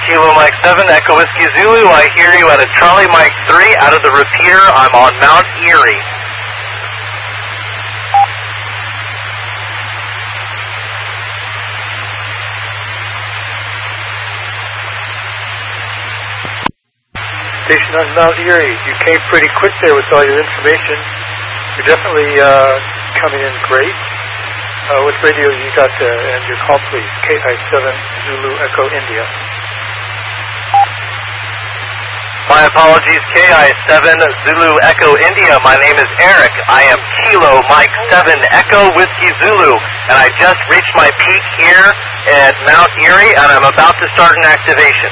Kilo Mike 7, Echo Whiskey Zulu. I hear you at a Charlie Mike 3 out of the repeater. I'm on Mount Erie. Station on Mount Erie. You came pretty quick there with all your information. You're definitely coming in great. What radio you got there? And your call, please. KI7 Zulu Echo India. My apologies, KI7 Zulu Echo India. My name is Eric. I am Kilo Mike 7 Echo Whiskey Zulu. And I just reached my peak here at Mount Erie, and I'm about to start an activation.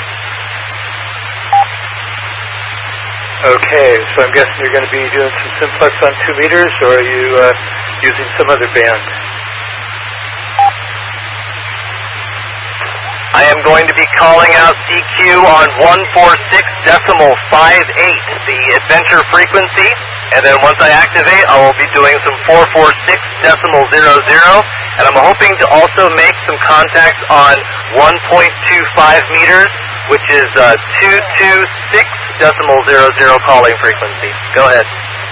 Okay, so I'm guessing you're going to be doing some simplex on 2 meters, or are you using some other band? I am going to be calling out CQ on 146.58, the adventure frequency, and then once I activate, I will be doing some 446.00, and I'm hoping to also make some contacts on 1.25 meters, which is 226.00 calling frequency. Go ahead.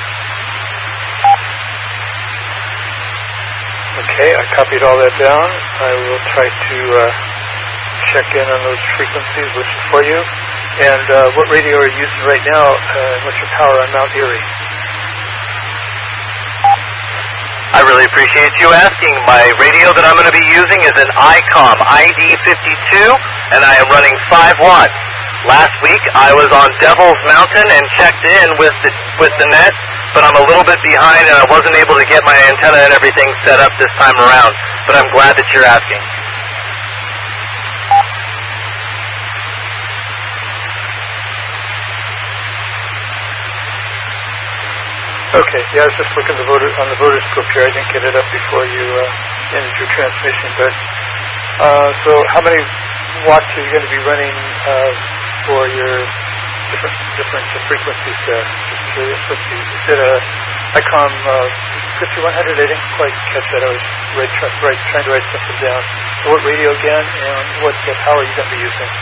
Okay, I copied all that down. I will try to check in on those frequencies, listen for you. And what radio are you using right now? What's your power on Mount Erie? I really appreciate you asking. My radio that I'm going to be using is an ICOM ID52, and I am running 5 watts. Last week I was on Devil's Mountain and checked in with the net, but I'm a little bit behind and I wasn't able to get my antenna and everything set up this time around. But I'm glad that you're asking. Okay, yeah, I was just looking on the voter scope here. I didn't get it up before you ended your transmission. But so, how many watts are you going to be running for your different frequencies there? Just curious. Let's see. You said ICOM 5100. I didn't quite catch that. I was trying to write something down. So, what radio again, and what power are you going to be using?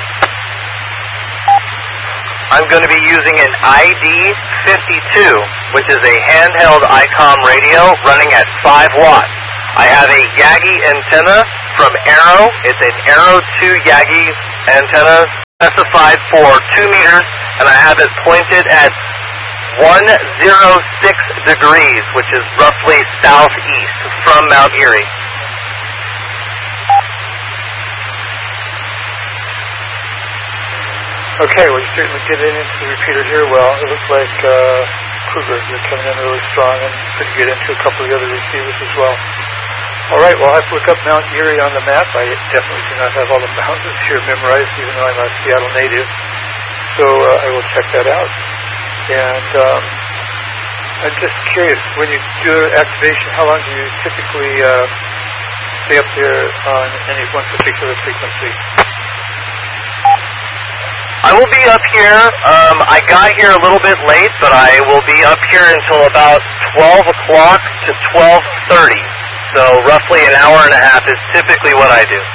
I'm going to be using an ID52, which is a handheld ICOM radio running at 5 watts. I have a Yagi antenna from Arrow. It's an Arrow 2 Yagi antenna specified for 2 meters, and I have it pointed at 106 degrees, which is roughly southeast from Mount Erie. Okay, well, you're certainly getting into the repeater here well. It looks like Kruger, you're coming in really strong and could get into a couple of the other receivers as well. All right, well, I have to look up Mount Erie on the map. I definitely do not have all the mountains here memorized, even though I'm a Seattle native. So I will check that out. And I'm just curious, when you do activation, how long do you typically stay up there on any one particular frequency? I will be up here. I got here a little bit late, but I will be up here until about 12 o'clock to 12:30. So roughly an hour and a half is typically what I do.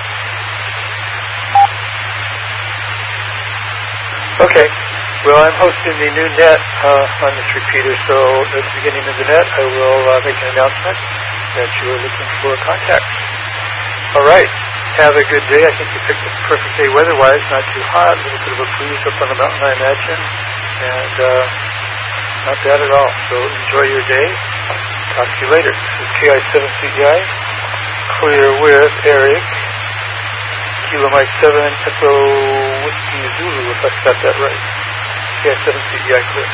Okay. Well, I'm hosting the new net on this repeater, so at the beginning of the net, I will make an announcement that you are looking for contact. All right. Have a good day. I think you picked a perfect day weather-wise. Not too hot. A little bit of a breeze up on the mountain, I imagine. And not bad at all. So enjoy your day. Talk to you later. This is KI7CEI. Clear with Eric. Kilo Mike 7 Echo Whiskey Zulu, if I got that right. KI7CEI clear.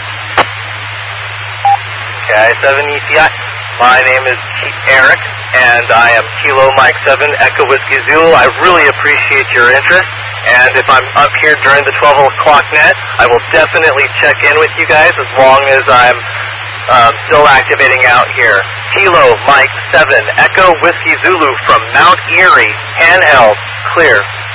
KI7ECI. My name is Eric, and I am Kilo Mike 7 Echo Whiskey Zulu. I really appreciate your interest, and if I'm up here during the 12 o'clock net, I will definitely check in with you guys as long as I'm still activating out here. Kilo Mike 7 Echo Whiskey Zulu from Mount Erie, handheld, clear.